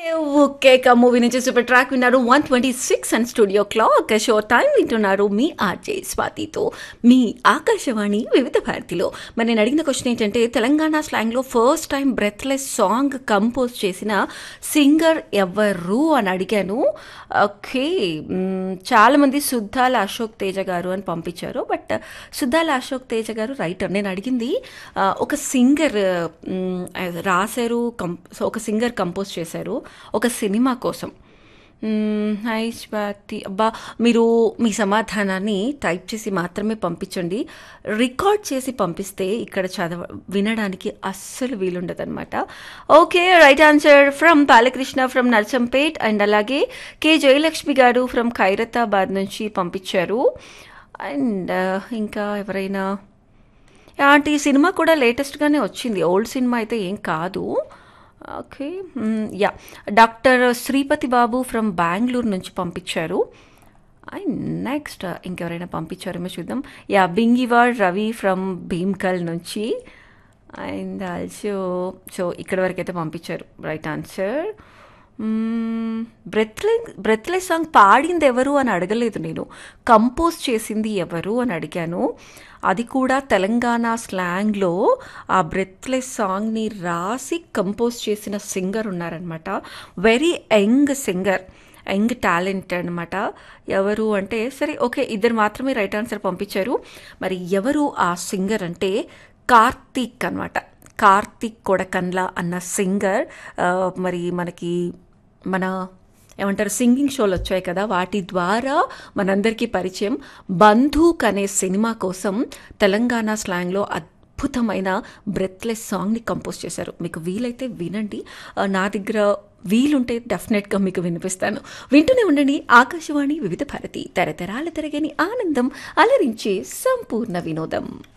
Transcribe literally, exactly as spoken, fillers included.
Okay movie నుంచి super track విన్నారు. One twenty six and studio clock show time వింటున్నారు మీ RJ స్వాతితో మీ ఆకాశవాణి వివిధ భారతిలో. మరి నేను అడిగిన క్వశ్చన్ ఏంటంటే, Telangana స్లాంగ్లో first time breathless song compose చేసిన సింగర్ ఎవరు అని అడిగాను. ఓకే, చాలామంది సుద్దాల అశోక్ తేజ గారు అని పంపించారు. బట్ సుద్దాల అశోక్ తేజ గారు రైటర్. నేను అడిగింది ఒక సింగర్ రాశారు, ఒక సింగర్ కంపోజ్ చేశారు ఒక సినిమా కోసం. హై స్వాతి, అబ్బా మీరు మీ సమాధానాన్ని టైప్ చేసి మాత్రమే పంపించండి. రికార్డ్ చేసి పంపిస్తే ఇక్కడ చదవ వినడానికి అస్సలు వీలుండదు అనమాట. Okay, right answer from Balakrishna from Narsampet. And అలాగే కే జయలక్ష్మి గారు ఫ్రమ్ ఖైరతాబాద్ నుంచి పంపించారు. అండ్ ఇంకా ఎవరైనా అంటే ఈ సినిమా కూడా లేటెస్ట్గానే వచ్చింది, ఓల్డ్ సినిమా అయితే ఏం కాదు. Okay, yeah doctor Sripati Babu from Bengaluru నుంచి పంపించారు. అండ్ నెక్స్ట్ ఇంకెవరైనా పంపించారేమో చూద్దాం. యా బింగివాడ్ రవి ఫ్రమ్ భీమ్కల్ నుంచి. అండ్ ఆల్సో సో ఇక్కడ వరకు అయితే పంపించారు. Right answer. Breathless breathless song పాడింది ఎవరు అని అడగలేదు నేను, కంపోజ్ చేసింది ఎవరు అని అడిగాను. అది కూడా తెలంగాణ స్లాంగ్లో ఆ బ్రెత్లెస్ సాంగ్ని రాసి కంపోజ్ చేసిన సింగర్ ఉన్నారనమాట. Very young singer, young talent అనమాట. ఎవరు అంటే సరే ఓకే ఇద్దరు మాత్రమే రైట్ ఆన్సర్ పంపించారు. మరి ఎవరు ఆ సింగర్ అంటే కార్తీక్ అనమాట. కార్తీక్ కొడకన్లా అన్న సింగర్. మరి మనకి మన ఏమంటారు సింగింగ్ షోలు వచ్చాయి కదా, వాటి ద్వారా మనందరికీ పరిచయం. బంధూక్ అనే సినిమా కోసం తెలంగాణ స్లాంగ్లో అద్భుతమైన బ్రెత్లెస్ సాంగ్ని కంపోజ్ చేశారు. మీకు వీలైతే వినండి, నా దగ్గర వీలుంటే డెఫినెట్గా మీకు వినిపిస్తాను. వింటూనే ఉండండి ఆకాశవాణి వివిధ భారతి, తరతరాల తరగని ఆనందం, అలరించే సంపూర్ణ వినోదం.